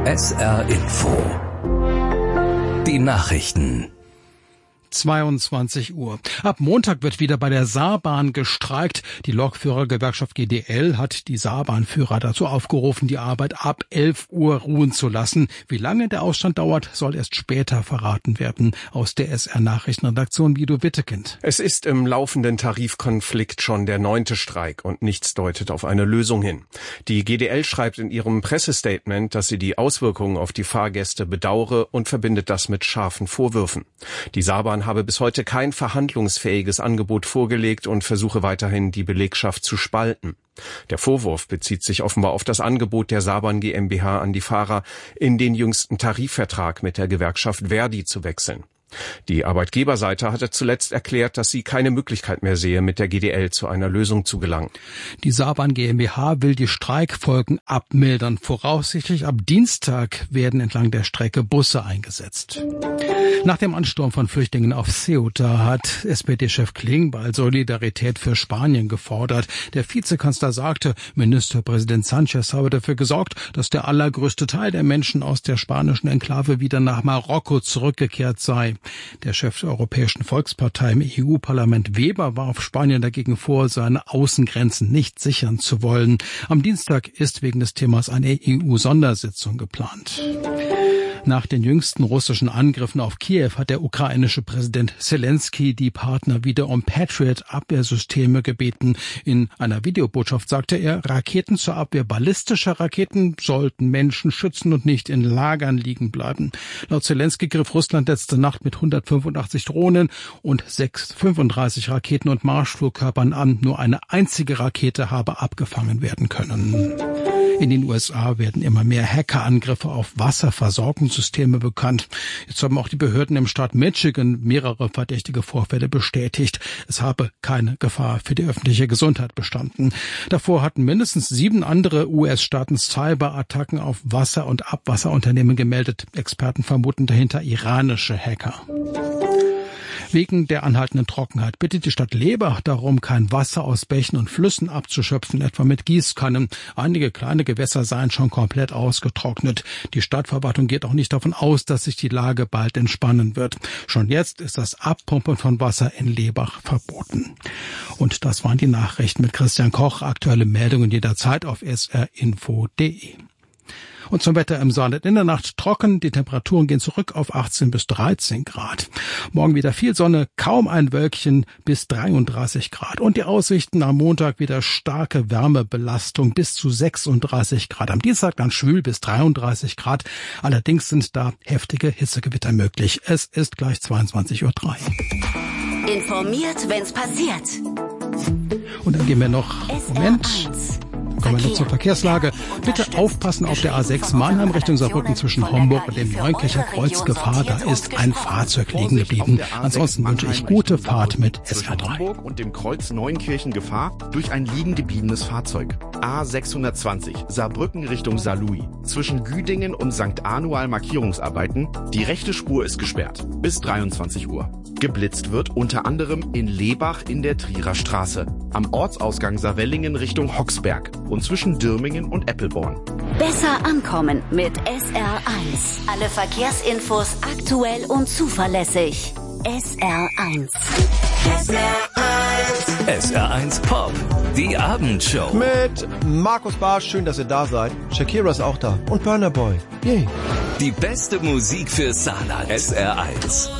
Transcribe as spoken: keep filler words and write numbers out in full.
S R Info. Die Nachrichten. zweiundzwanzig Uhr. Ab Montag wird wieder bei der Saarbahn gestreikt. Die Lokführergewerkschaft G D L hat die Saarbahnführer dazu aufgerufen, die Arbeit ab elf Uhr ruhen zu lassen. Wie lange der Ausstand dauert, soll erst später verraten werden. Aus der S R-Nachrichtenredaktion Guido Wittekind. Es ist im laufenden Tarifkonflikt schon der neunte Streik und nichts deutet auf eine Lösung hin. Die G D L schreibt in ihrem Pressestatement, dass sie die Auswirkungen auf die Fahrgäste bedauere und verbindet das mit scharfen Vorwürfen. Die Saarbahn habe bis heute kein verhandlungsfähiges Angebot vorgelegt und versuche weiterhin, die Belegschaft zu spalten. Der Vorwurf bezieht sich offenbar auf das Angebot der Saarbahn GmbH an die Fahrer, in den jüngsten Tarifvertrag mit der Gewerkschaft Verdi zu wechseln. Die Arbeitgeberseite hatte zuletzt erklärt, dass sie keine Möglichkeit mehr sehe, mit der G D L zu einer Lösung zu gelangen. Die Saarbahn GmbH will die Streikfolgen abmildern. Voraussichtlich ab Dienstag werden entlang der Strecke Busse eingesetzt. Nach dem Ansturm von Flüchtlingen auf Ceuta hat S P D-Chef Klingbeil Solidarität für Spanien gefordert. Der Vizekanzler sagte, Ministerpräsident Sanchez habe dafür gesorgt, dass der allergrößte Teil der Menschen aus der spanischen Enklave wieder nach Marokko zurückgekehrt sei. Der Chef der Europäischen Volkspartei im E U-Parlament Weber warf Spanien dagegen vor, seine Außengrenzen nicht sichern zu wollen. Am Dienstag ist wegen des Themas eine E U-Sondersitzung geplant. Nach den jüngsten russischen Angriffen auf Kiew hat der ukrainische Präsident Zelensky die Partner wieder um Patriot-Abwehrsysteme gebeten. In einer Videobotschaft sagte er, Raketen zur Abwehr ballistischer Raketen sollten Menschen schützen und nicht in Lagern liegen bleiben. Laut Zelensky griff Russland letzte Nacht mit hundertfünfundachtzig Drohnen und fünfunddreißig Raketen und Marschflugkörpern an. Nur eine einzige Rakete habe abgefangen werden können. In den U S A werden immer mehr Hackerangriffe auf Wasserversorgungssysteme bekannt. Jetzt haben auch die Behörden im Staat Michigan mehrere verdächtige Vorfälle bestätigt. Es habe keine Gefahr für die öffentliche Gesundheit bestanden. Davor hatten mindestens sieben andere U S-Staaten Cyberattacken auf Wasser- und Abwasserunternehmen gemeldet. Experten vermuten dahinter iranische Hacker. Wegen der anhaltenden Trockenheit bittet die Stadt Lebach darum, kein Wasser aus Bächen und Flüssen abzuschöpfen, etwa mit Gießkannen. Einige kleine Gewässer seien schon komplett ausgetrocknet. Die Stadtverwaltung geht auch nicht davon aus, dass sich die Lage bald entspannen wird. Schon jetzt ist das Abpumpen von Wasser in Lebach verboten. Und das waren die Nachrichten mit Christian Koch. Aktuelle Meldungen jederzeit auf s r info punkt d e. Und zum Wetter im Saarland: in der Nacht trocken, die Temperaturen gehen zurück auf achtzehn bis dreizehn Grad. Morgen wieder viel Sonne, kaum ein Wölkchen bis dreiunddreißig Grad. Und die Aussichten am Montag wieder starke Wärmebelastung bis zu sechsunddreißig Grad. Am Dienstag dann schwül bis dreiunddreißig Grad. Allerdings sind da heftige Hitzegewitter möglich. Es ist gleich zweiundzwanzig Uhr drei. Informiert, wenn's passiert. Und dann gehen wir noch, Moment, kommen wir noch zur Verkehrslage. Bitte aufpassen auf der A sechs Mannheim Richtung Saarbrücken zwischen Homburg und dem Neunkircher Kreuz. Gefahr, da ist ein Fahrzeug liegen geblieben. Ansonsten wünsche ich gute Fahrt mit S R drei. Homburg und dem Kreuz Neunkirchen Gefahr durch ein liegen gebliebenes Fahrzeug. A sechshundertzwanzig Saarbrücken Richtung Saarlouis. Zwischen Güdingen und Sankt Anual Markierungsarbeiten. Die rechte Spur ist gesperrt. Bis dreiundzwanzig Uhr. Geblitzt wird unter anderem in Lebach in der Trierer Straße. Am Ortsausgang Saarwellingen Richtung Hoxberg und zwischen Dürmingen und Eppelborn. Besser ankommen mit S R eins. Alle Verkehrsinfos aktuell und zuverlässig. S R eins. S R eins. S R eins Pop. Die Abendshow. Mit Markus Barsch, schön, dass ihr da seid. Shakira ist auch da. Und Burna Boy. Yay. Die beste Musik für Saarland. S R eins.